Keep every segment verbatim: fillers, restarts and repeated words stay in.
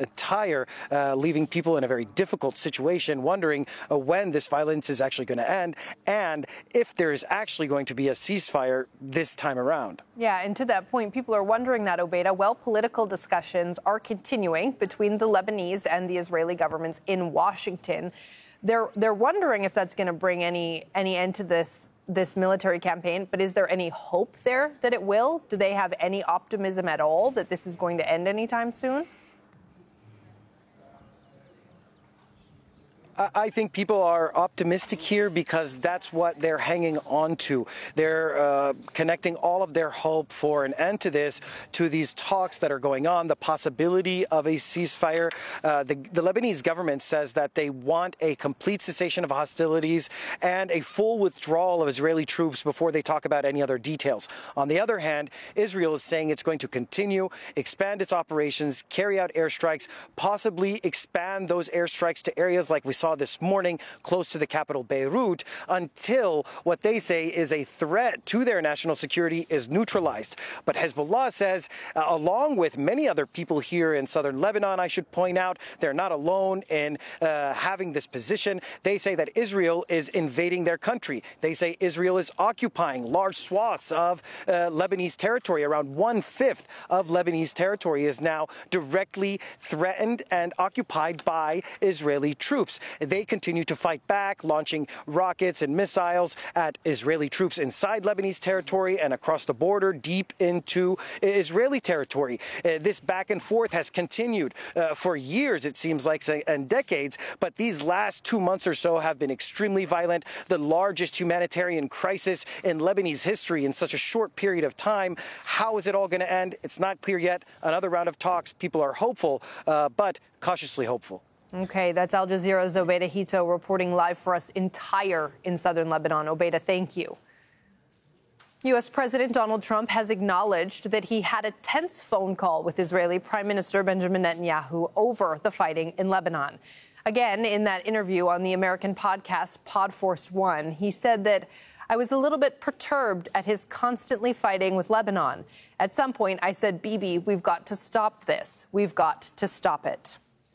tire, uh, leaving people in a very difficult situation, wondering uh, when this violence is actually going to end and if there is actually going to be a ceasefire this time around. Yeah, and to that point, people are wondering that, Obeida, well, political discussions are continuing between the Lebanese and the Israeli governments in Washington. They're they're wondering if that's going to bring any any end to this this military campaign. But is there any hope there that it will? Do they have any optimism at all that this is going to end anytime soon? I think people are optimistic here because that's what they're hanging on to. They're uh, connecting all of their hope for an end to this to these talks that are going on, the possibility of a ceasefire. Uh, the, the Lebanese government says that they want a complete cessation of hostilities and a full withdrawal of Israeli troops before they talk about any other details. On the other hand, Israel is saying it's going to continue, expand its operations, carry out airstrikes, possibly expand those airstrikes to areas like we saw this morning close to the capital Beirut until what they say is a threat to their national security is neutralized. But Hezbollah says, uh, along with many other people here in southern Lebanon, I should point out, they're not alone in uh, having this position. They say that Israel is invading their country. They say Israel is occupying large swaths of uh, Lebanese territory. Around one-fifth of Lebanese territory is now directly threatened and occupied by Israeli troops. They continue to fight back, launching rockets and missiles at Israeli troops inside Lebanese territory and across the border deep into Israeli territory. Uh, this back and forth has continued uh, for years, it seems like, and decades, but these last two months or so have been extremely violent, the largest humanitarian crisis in Lebanese history in such a short period of time. How is it all going to end? It's not clear yet. Another round of talks. People are hopeful, uh, but cautiously hopeful. Okay, that's Al Jazeera's Obeida Hito reporting live for us in Tyre in southern Lebanon. Obeida, thank you. U S. President Donald Trump has acknowledged that he had a tense phone call with Israeli Prime Minister Benjamin Netanyahu over the fighting in Lebanon. Again, in that interview on the American podcast Podforce One, he said that I was a little bit perturbed at his constantly fighting with Lebanon. At some point, I said, Bibi, we've got to stop this. We've got to stop it.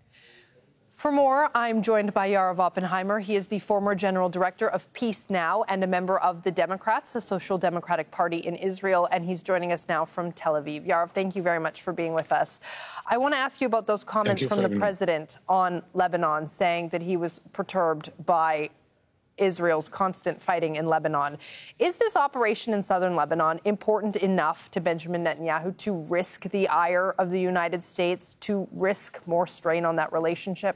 For more, I'm joined by Yoav Oppenheimer. He is the former general director of Peace Now and a member of the Democrats, the Social Democratic Party in Israel, and he's joining us now from Tel Aviv. Yoav, thank you very much for being with us. I want to ask you about those comments from the president on Lebanon, saying that he was perturbed by Israel's constant fighting in Lebanon. Is this operation in southern Lebanon important enough to Benjamin Netanyahu to risk the ire of the United States, to risk more strain on that relationship?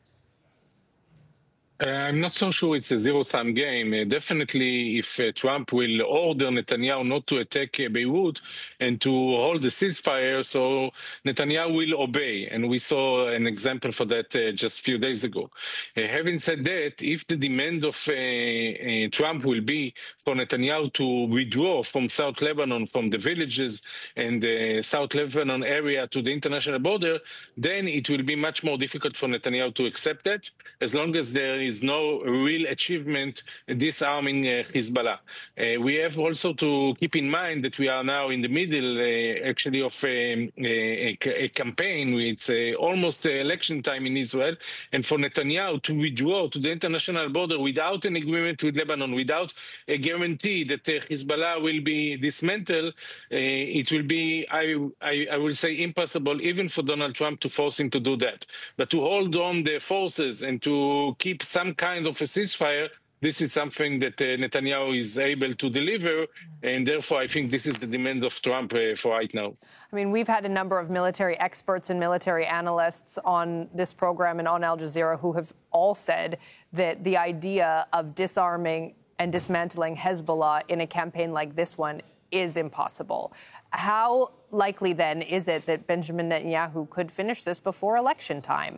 Uh, I'm not so sure it's a zero-sum game. Uh, definitely, if uh, Trump will order Netanyahu not to attack uh, Beirut and to hold the ceasefire, so Netanyahu will obey. And we saw an example for that uh, just a few days ago. Uh, having said that, if the demand of uh, uh, Trump will be for Netanyahu to withdraw from South Lebanon, from the villages and the South Lebanon area to the international border, then it will be much more difficult for Netanyahu to accept that, as long as there is no real achievement disarming uh, Hezbollah. Uh, we have also to keep in mind that we are now in the middle, uh, actually, of um, a, a campaign. It's uh, almost election time in Israel, and for Netanyahu to withdraw to the international border without an agreement with Lebanon, without a guarantee that uh, Hezbollah will be dismantled, uh, it will be, I, I, I will say, impossible even for Donald Trump to force him to do that. But to hold on the forces and to keep some kind of a ceasefire, this is something that uh, Netanyahu is able to deliver, and therefore I think this is the demand of Trump uh, for right now. I mean, we've had a number of military experts and military analysts on this program and on Al Jazeera who have all said that the idea of disarming and dismantling Hezbollah in a campaign like this one is impossible. How likely, then, is it that Benjamin Netanyahu could finish this before election time?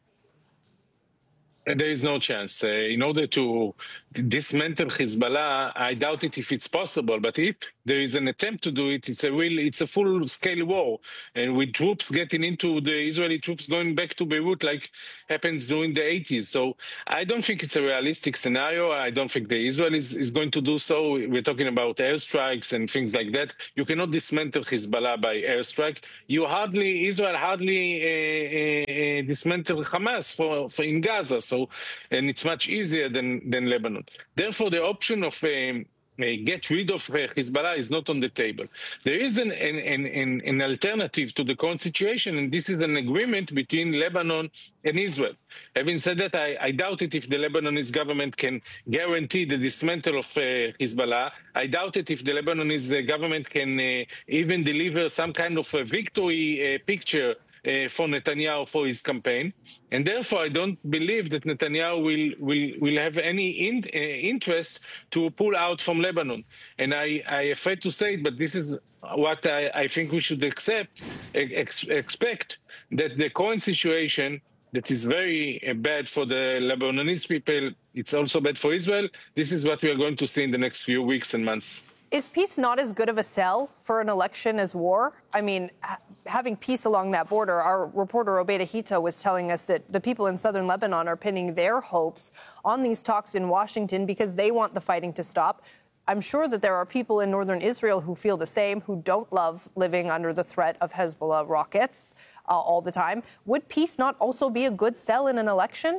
There is no chance. Uh, in order to dismantle Hezbollah, I doubt it if it's possible. But if there is an attempt to do it, it's a real, it's a full-scale war, and with troops getting into the Israeli troops going back to Beirut, like happens during the eighties. So I don't think it's a realistic scenario. I don't think the Israel is, is going to do so. We're talking about airstrikes and things like that. You cannot dismantle Hezbollah by airstrike. You hardly, Israel hardly uh, dismantle Hamas for, for in Gaza. So, and it's much easier than, than Lebanon. Therefore, the option of um, Uh, get rid of uh, Hezbollah is not on the table. There is an, an, an, an alternative to the current situation, and this is an agreement between Lebanon and Israel. Having said that, I, I doubt it if the Lebanese government can guarantee the dismantle of uh, Hezbollah. I doubt it if the Lebanese uh, government can uh, even deliver some kind of a victory uh, picture Uh, for Netanyahu for his campaign, and therefore I don't believe that Netanyahu will will will have any in, uh, interest to pull out from Lebanon. And I I afraid to say it, but this is what I, I think we should accept ex, expect that the current situation that is very uh, bad for the Lebanese people, it's also bad for Israel. This is what we are going to see in the next few weeks and months. Is peace not as good of a sell for an election as war? I mean, ha- having peace along that border, our reporter Obeida Hito was telling us that the people in southern Lebanon are pinning their hopes on these talks in Washington because they want the fighting to stop. I'm sure that there are people in northern Israel who feel the same, who don't love living under the threat of Hezbollah rockets uh, all the time. Would peace not also be a good sell in an election?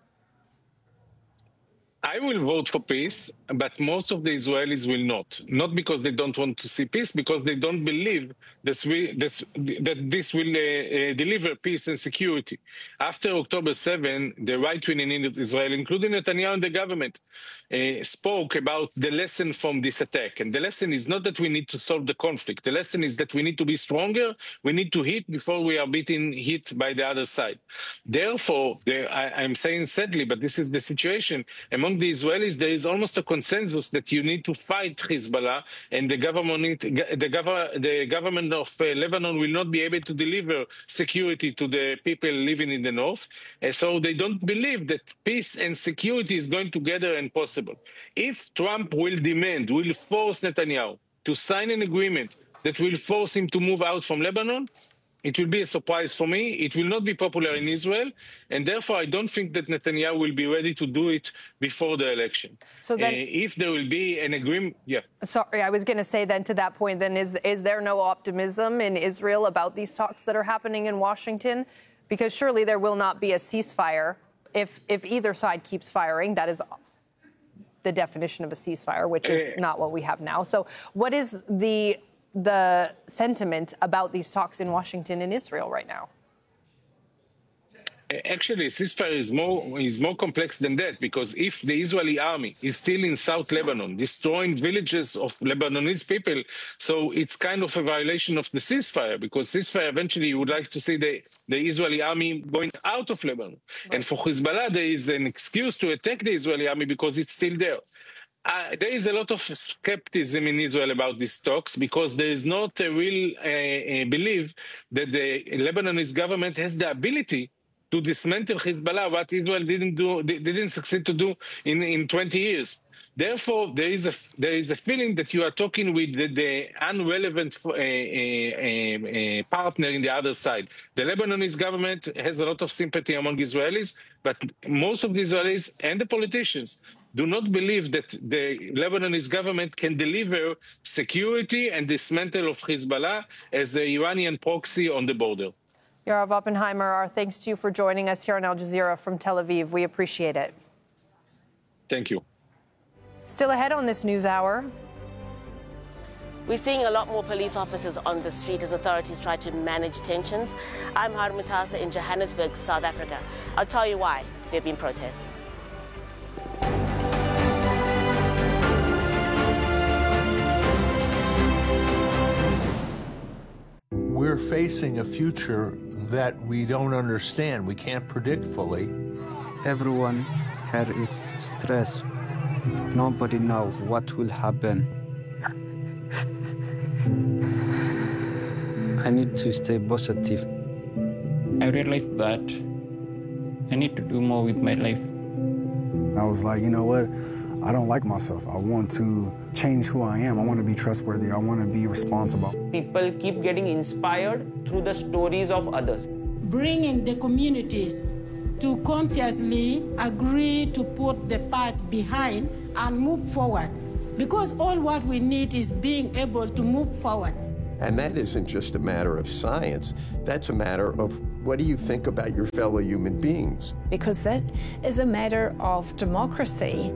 I will vote for peace, but most of the Israelis will not. Not because they don't want to see peace, because they don't believe this we, this, that this will uh, uh, deliver peace and security. After October seventh, the right wing in Israel, including Netanyahu and the government, uh, spoke about the lesson from this attack. And the lesson is not that we need to solve the conflict. The lesson is that we need to be stronger. We need to hit before we are beaten hit by the other side. Therefore, there, I, I'm saying sadly, but this is the situation. Among the Israelis, there is almost a consensus that you need to fight Hezbollah, and the government, the, gov- the government of uh, Lebanon will not be able to deliver security to the people living in the north. Uh, so they don't believe that peace and security is going together and possible. If Trump will demand, will force Netanyahu to sign an agreement that will force him to move out from Lebanon, it will be a surprise for me. It will not be popular in Israel, and therefore I don't think that Netanyahu will be ready to do it before the election. So then, uh, if there will be an agreement, yeah. Sorry, I was going to say then to that point, then is is there no optimism in Israel about these talks that are happening in Washington? Because surely there will not be a ceasefire if if either side keeps firing. That is the definition of a ceasefire, which is uh, not what we have now. So what is the the sentiment about these talks in Washington and Israel right now? Actually, ceasefire is more is more complex than that, because if the Israeli army is still in South Lebanon, destroying villages of Lebanese people, so it's kind of a violation of the ceasefire, because ceasefire eventually you would like to see the, the Israeli army going out of Lebanon. Right. And for Hezbollah, there is an excuse to attack the Israeli army because it's still there. Uh, there is a lot of skepticism in Israel about these talks, because there is not a real uh, uh, belief that the Lebanese government has the ability to dismantle Hezbollah, what Israel didn't do, didn't succeed to do in, in twenty years. Therefore, there is a there is a feeling that you are talking with the, the unrelevant uh, uh, uh, partner in the other side. The Lebanese government has a lot of sympathy among Israelis, but most of the Israelis and the politicians do not believe that the Lebanese government can deliver security and dismantle of Hezbollah as the Iranian proxy on the border. Yoav Oppenheimer, our thanks to you for joining us here on Al Jazeera from Tel Aviv. We appreciate it. Thank you. Still ahead on this news hour. We're seeing a lot more police officers on the street as authorities try to manage tensions. I'm Harun Mutasa in Johannesburg, South Africa. I'll tell you why there have been protests. We're facing a future that we don't understand, we can't predict fully. Everyone here is stressed. Nobody knows what will happen. I need to stay positive. I realized that I need to do more with my life. I was like, you know what? I don't like myself. I want to change who I am. I want to be trustworthy. I want to be responsible. People keep getting inspired through the stories of others. Bringing the communities to consciously agree to put the past behind and move forward. Because all what we need is being able to move forward. And that isn't just a matter of science. That's a matter of What do you think about your fellow human beings? Because that is a matter of democracy.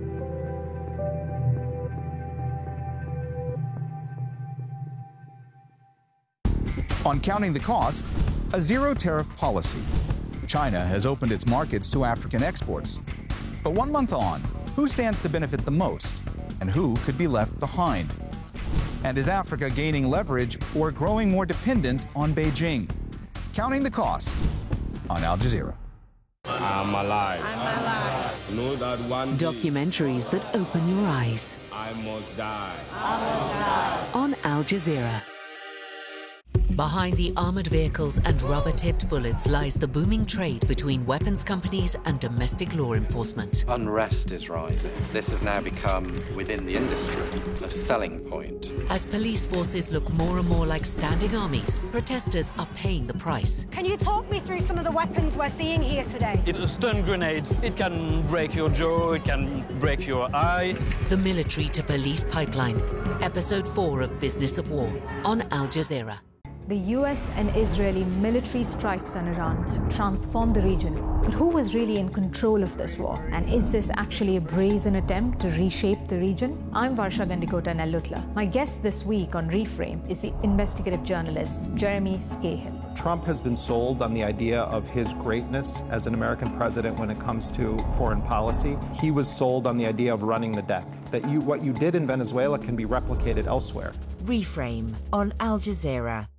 On counting the cost, a zero-tariff policy. China has opened its markets to African exports. But one month on, who stands to benefit the most, and who could be left behind? And is Africa gaining leverage or growing more dependent on Beijing? Counting the cost on Al Jazeera. I'm alive. I'm alive. Know that one day Documentaries that open your eyes. I must die. I must die. On Al Jazeera. Behind the armored vehicles and rubber-tipped bullets lies the booming trade between weapons companies and domestic law enforcement. Unrest is rising. This has now become, within the industry, a selling point. As police forces look more and more like standing armies, protesters are paying the price. Can you talk me through some of the weapons we're seeing here today? It's a stun grenade. It can break your jaw, it can break your eye. The military to police pipeline. Episode four of Business of War on Al Jazeera. The U S and Israeli military strikes on Iran have transformed the region. But who was really in control of this war? And is this actually a brazen attempt to reshape the region? I'm Varsha Gandikota Nellutla. My guest this week on Reframe is the investigative journalist Jeremy Scahill. Trump has been sold on the idea of his greatness as an American president when it comes to foreign policy. He was sold on the idea of running the deck, that you, what you did in Venezuela can be replicated elsewhere. Reframe on Al Jazeera.